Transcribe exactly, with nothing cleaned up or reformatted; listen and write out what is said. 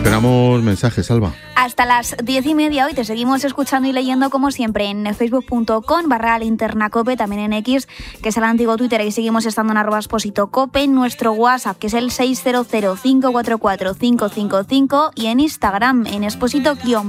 Esperamos mensajes, Alba. Hasta las diez y media hoy te seguimos escuchando y leyendo como siempre en facebook.com barra linterna cope, también en X, que es el antiguo Twitter, y seguimos estando en arroba Expósito Cope, en nuestro WhatsApp, que es el seis cero cero, cinco cuatro cuatro, cinco cinco cinco, y en Instagram, en Expósito